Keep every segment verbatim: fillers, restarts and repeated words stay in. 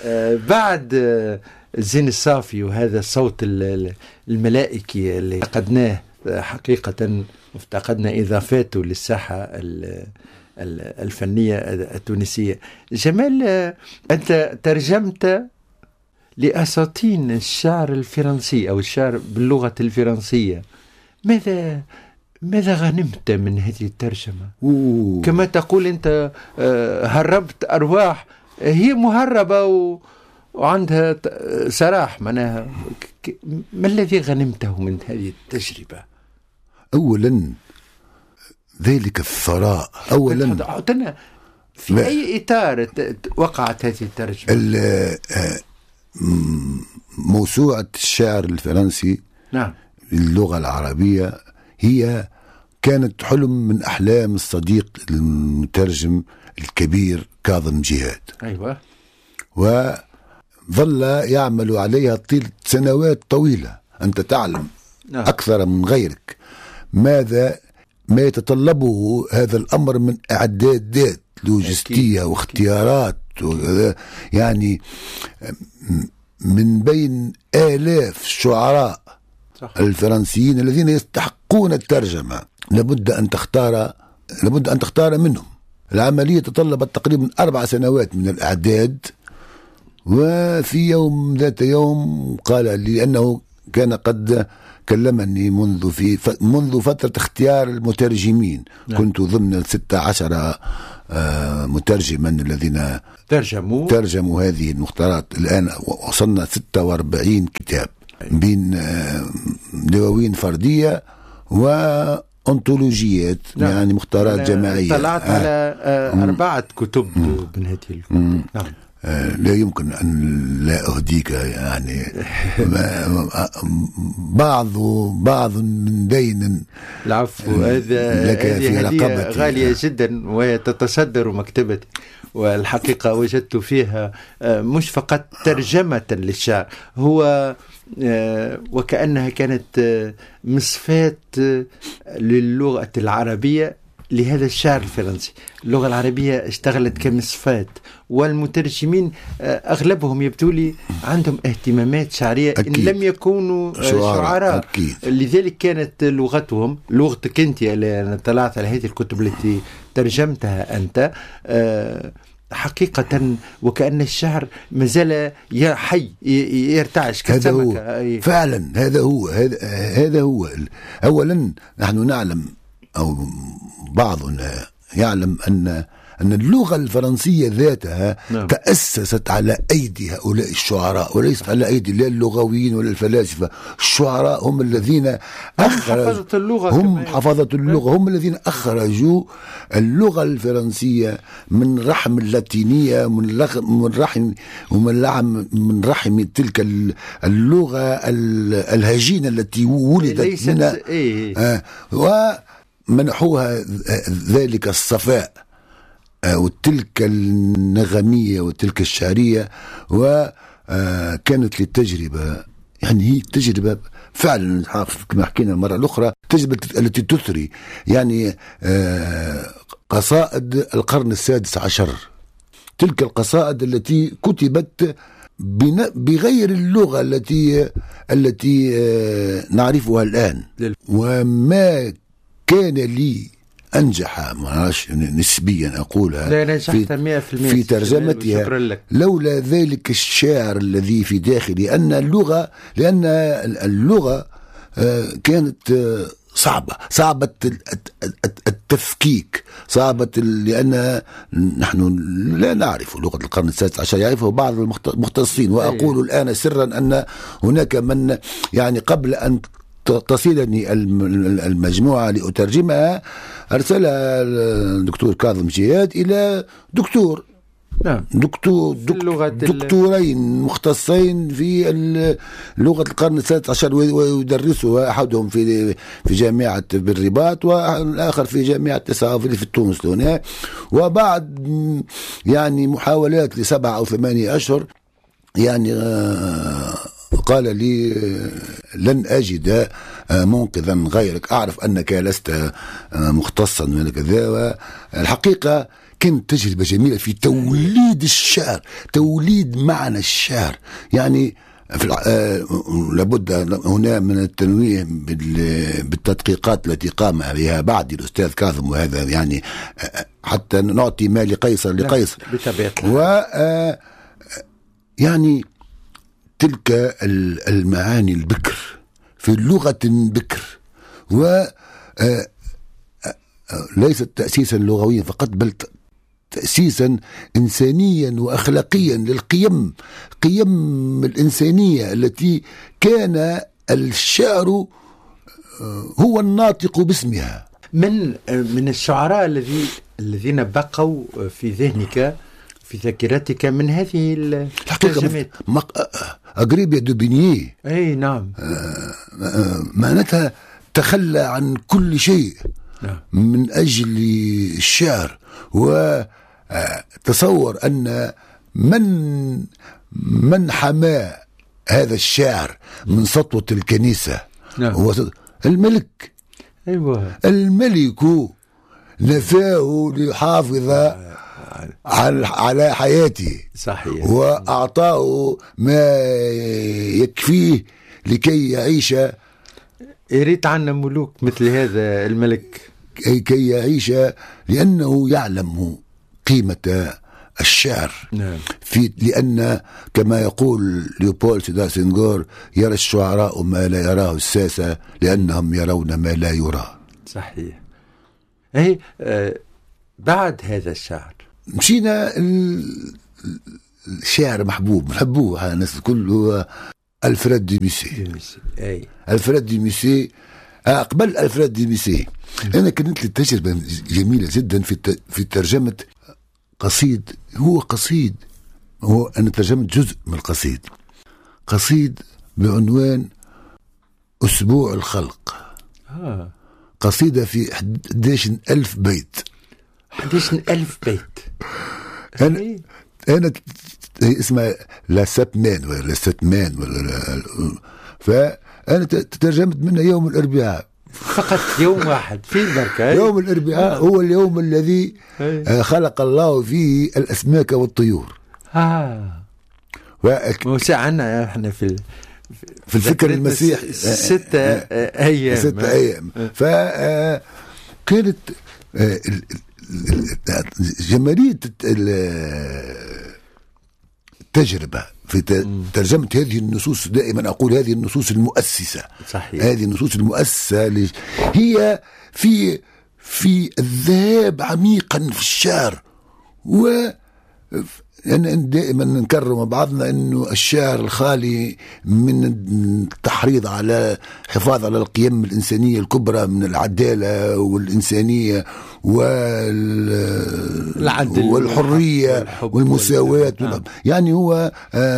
بعد الزين الصافي وهذا الصوت الملائكي اللي فقدناه حقيقة، افتقدنا إضافاته للساحة الفنية التونسية. جمال، أنت ترجمت لأساطين الشعر الفرنسي أو الشعر باللغة الفرنسية، ماذا ماذا غنمت من هذه الترجمة؟ أوه. كما تقول أنت هربت أرواح هي مهربة و... وعندها سراح، معناها ما الذي غنمته من هذه التجربة؟ أولا ذلك الثراء. أولا أعطنا في ما... أي إطار وقعت هذه الترجمة؟ موسوعة الشعر الفرنسي، نعم، اللغة العربية، هي كانت حلم من أحلام الصديق المترجم الكبير كاظم جهاد. أيوة. وظل يعمل عليها طيلة سنوات طويلة. أنت تعلم نعم. أكثر من غيرك ماذا ما يتطلبه هذا الأمر من إعدادات لوجستية واختيارات، يعني من بين آلاف الشعراء صح. الفرنسيين الذين يستحقون الترجمة لابد أن تختار لابد أن تختار منهم. العملية تطلبت تقريبا أربع سنوات من الإعداد. وفي يوم ذات يوم قال لي أنه كان قد كلمني منذ في منذ فترة اختيار المترجمين. نعم. كنت ضمن ستة عشر مترجما الذين ترجموا ترجموا هذه المختارات. الآن وصلنا ستة وأربعين كتاب بين دواوين فردية وأنطولوجيات. نعم. يعني مختارات جماعية. طلعت آه. على آه أربعة كتب من هذه الكتب. نعم. آه لا يمكن أن لا أهديك يعني بعض بعض من دين. العفو، هذا لك في رقبتي غالية جدا وتتصدر مكتبتي. والحقيقة وجدت فيها مش فقط ترجمة للشعر، هو وكأنها كانت مصفات للغة العربية لهذا الشعر الفرنسي. اللغة العربية اشتغلت كمصفات، والمترجمين أغلبهم يبدو لي عندهم اهتمامات شعرية إن لم يكونوا شعراء. أكيد. لذلك كانت لغتهم لغتك أنت اللي أنا طلعت على هذه الكتب التي ترجمتها أنت حقيقة وكأن الشعر مازال حي يرتعش كالسمكة. هذا هو فعلا. هذا هو هذا هذا هو أولا نحن نعلم أو بعضنا يعلم أن أن اللغة الفرنسية ذاتها نعم. تأسست على أيدي هؤلاء الشعراء وليست على أيدي لا اللغويين ولا الفلاسفة. الشعراء هم الذين أخرجوا اللغة هم حفظة اللغة، هم الذين أخرجوا اللغة الفرنسية من رحم اللاتينية، من رحم ومن رحم من رحم تلك اللغة الهجينة التي ولدت منها. إيه. آه ومنحوها ذلك الصفاء وتلك النغمية وتلك الشعرية. وكانت للتجربة يعني هي تجربة فعلا كما حكينا المرة الأخرى، تجربة التي تثري يعني قصائد القرن السادس عشر، تلك القصائد التي كتبت بغير اللغة التي التي نعرفها الآن. وما كان لي أنجح نسبيا أقولها في, في ترجمتها لولا ذلك الشعر الذي في داخلي. أن اللغة لأن اللغة كانت صعبة صعبة التفكيك، صعبة لأن نحن لا نعرف لغة القرن السادس عشر، يعرفه بعض المختصين. وأقول الآن سرا أن هناك من يعني قبل أن تصلني المجموعة لأترجمها أرسلها الدكتور كاظم جهاد إلى دكتور نعم. دكتور دك دكتورين مختصين في لغة القرن السادس عشر ويدرسها أحدهم في في جامعة بالرباط والآخر في جامعة تسعة في تونس هنا. وبعد يعني محاولات لسبع أو ثمانية أشهر يعني قال لي لن أجد منقذا غيرك، أعرف أنك لست مختصا من كذا. والحقيقة كانت تجربة جميلة في توليد الشعر، توليد معنى الشعر. يعني في آه لابد هنا من التنويه بالتدقيقات التي قام بها بعد الأستاذ كاظم، وهذا يعني آه حتى نعطي ما لقيصر لقيصر و آه يعني تلك المعاني البكر في لغة بكر، و ليست تأسيسا لغويا فقط بل تأسيسا إنسانيا وأخلاقيا للقيم، قيم الإنسانية التي كان الشعر هو الناطق باسمها. من من الشعراء الذي الذين بقوا في ذهنك في ذاكرتك من هذه الترجمات أغريبيا دوبينيي. أي نعم. معناتها تخلى عن كل شيء نعم. من أجل الشعر، وتصور أن من من حمى هذا الشعر من سطوة الكنيسة نعم. هو الملك. أيوة. الملك نفاه ليحافظ على حياته صحيح، وأعطاه ما يكفيه لكي يعيش. يريد عنا ملوك مثل هذا الملك كي يعيش، لأنه يعلم قيمة الشعر نعم. في لأن كما يقول ليوبولد سيدار سينغور: يرى الشعراء ما لا يراه الساسة لأنهم يرون ما لا يرى. صحيح. أي آه بعد هذا الشعر مشينا الشعر محبوب نحبوه الناس كله، ألفريد دي ميسي. أي ألفريد دي ميسي قبل ألفريد دي ميسي أنا كانت لي تجربة جميلة جدا في في ترجمة قصيد. هو قصيد، هو أنا ترجمت جزء من القصيد، قصيد بعنوان أسبوع الخلق. آه. قصيدة في أحد عشر ألف بيت. أحد عشر ألف بيت. أنا أنا اسمها لا ساتمان ولا لا ساتمان ولا، فأنا ترجمت منها يوم الأربعاء فقط، يوم واحد في البركة. يوم الأربعاء هو اليوم الذي خلق الله فيه الأسماك والطيور. آه. وسعنا احنا في في الفكر المسيح ستة أيام ستة أيام فكانت جمالية التجربة في ترجمة هذه النصوص. دائما أقول هذه النصوص المؤسسة. صحيح. هذه النصوص المؤسسة هي في في الذهاب عميقا في الشعر، و يعني دائما نكرر بعضنا انه الشعر الخالي من التحريض على حفاظ على القيم الانسانيه الكبرى من العداله والانسانيه والعدل والحريه والمساواه نعم. يعني هو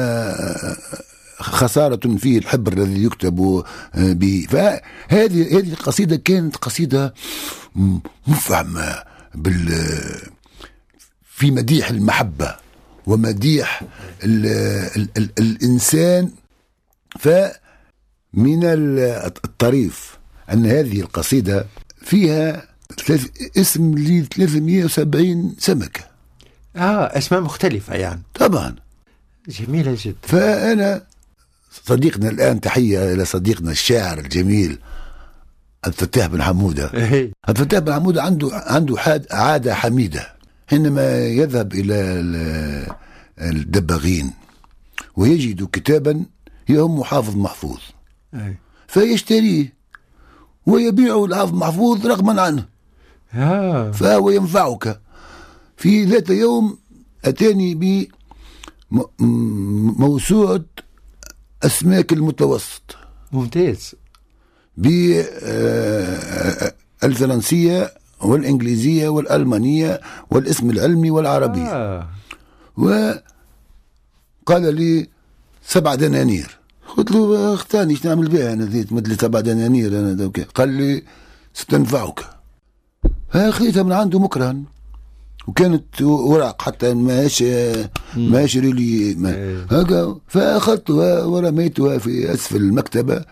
خساره فيه الحبر الذي يكتب به. فهذه هذه القصيده كانت قصيده مفهمه بال في مديح المحبه ومديح ال ال ال الإنسان. فمن الطريف أن هذه القصيدة فيها اسم ل ثلاثمئة وسبعين سمكة. آه أسماء مختلفة يعني. طبعا جميلة جدا. فأنا صديقنا الآن، تحية إلى صديقنا الشاعر الجميل عبد الفتاح بن حمودة. عبد الفتاح بن حمودة عنده عنده عادة حميدة. حينما يذهب إلى الدباغين ويجد كتابا يهم حافظ محفوظ أي. فيشتريه ويبيعه الحافظ محفوظ رغما عنه. آه. فهو ينفعك. في ذات يوم أتاني بموسوعة أسماك المتوسط. ممتاز. بالفرنسية والإنجليزية والألمانية والاسم العلمي والعربية. آه. وقال لي سبع دنانير. قلت له اختاني ايش نعمل بها أنا ذيت مثل سبع دنانير أنا دوكي. قال لي ستنفعك. فأخذتها من عنده مكرها، وكانت ورق حتى ماهاش ماهاش ريلي ما هكا. فأخذتها ورميتها في أسفل المكتبة.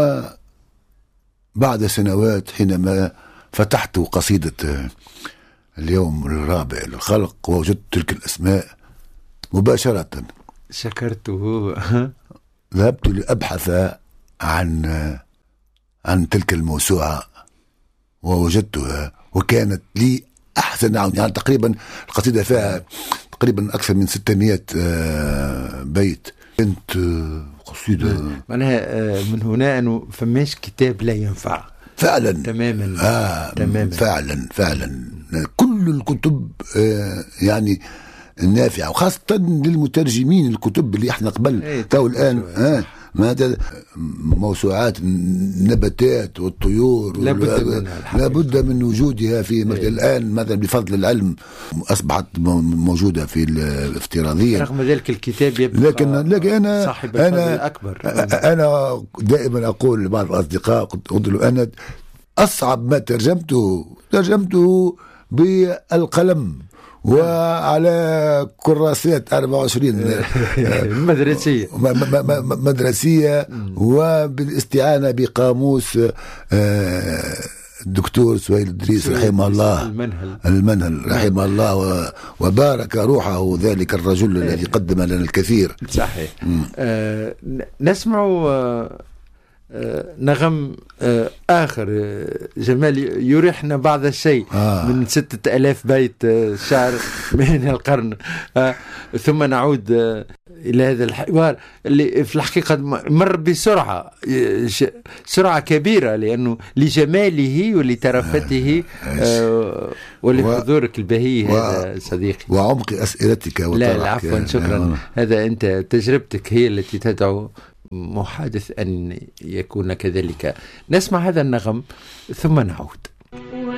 وبعد سنوات حينما فتحت قصيدة اليوم الرابع للخلق ووجدت تلك الأسماء مباشرة. شكرته. ذهبت لأبحث عن عن تلك الموسوعة ووجدتها، وكانت لي أحسن عون. يعني تقريبا القصيدة فيها تقريبا أكثر من ستمائة بيت. كانت قصيدة معناها من هنا أنه فماش كتاب لا ينفع فعلا. تماما. آه تماما. فعلا فعلا كل الكتب آه يعني النافعة، وخاصة للمترجمين الكتب اللي احنا قبل تو الآن آه ماذا موسوعات النباتات والطيور لابد منها لابد من وجودها في مثل الآن مثلا بفضل العلم أصبحت موجودة في الافتراضية. رغم ذلك الكتاب يبقى لكن لكن أنا صاحب أنا الأكبر. أنا دائما أقول لبعض الأصدقاء قلت له أنا أصعب ما ترجمته ترجمته بالقلم وعلى كراسات أربعة وعشرين مدرسية مدرسية وبالاستعانة بقاموس الدكتور سهيل إدريس رحمه الله المنهل, المنهل رحمه الله وبارك روحه ذلك الرجل الذي قدم لنا الكثير. صحيح. آه نسمع آه نغم آخر جمال يريحنا بعض الشيء آه. من ستة ألاف بيت شعر من القرن. ثم نعود إلى هذا الحوار اللي في الحقيقة مر بسرعة سرعة كبيرة، لأنه لجماله ولترفته آه ولحضورك البهي و... هذا صديقي وعمق أسئلتك. لا لا عفوا شكرا. آه. هذا أنت تجربتك هي التي تدعو محادث أن يكون كذلك. نسمع هذا النغم ثم نعود.